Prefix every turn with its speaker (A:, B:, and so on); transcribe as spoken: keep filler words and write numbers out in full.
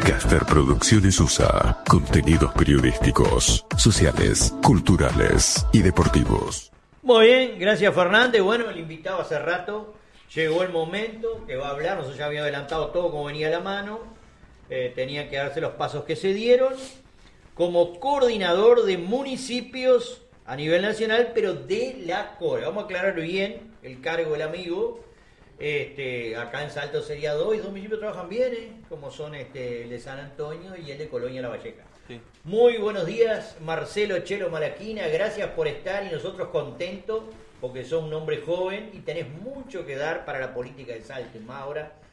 A: Caster Producciones U S A. Contenidos periodísticos, sociales, culturales y deportivos.
B: Muy bien, gracias Fernández. Bueno, el invitado hace rato, llegó el momento que va a hablar. Nosotros ya habíamos adelantado todo como venía a la mano. Eh, tenía que darse los pasos que se dieron. Como coordinador de municipios a nivel nacional, pero de la Core. Vamos a aclararlo bien, el cargo del amigo. Este, acá en Salto sería dos, y dos municipios trabajan bien, ¿eh? Como son este, el de San Antonio y el de Colonia La Valleja. Sí. Muy buenos días, Marcelo Chelo Malaquina, gracias por estar y nosotros contentos porque sos un hombre joven y tenés mucho que dar para la política de Salto, más ahora